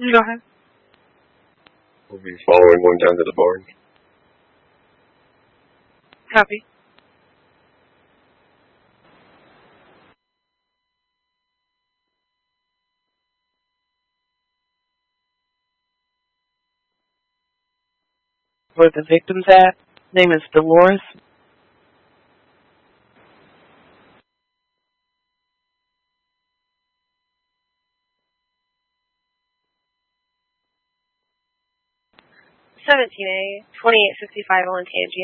Go ahead. We'll be following one down to the barn. Copy. Where the victim's at? Name is Dolores. A 2855 Olentangy.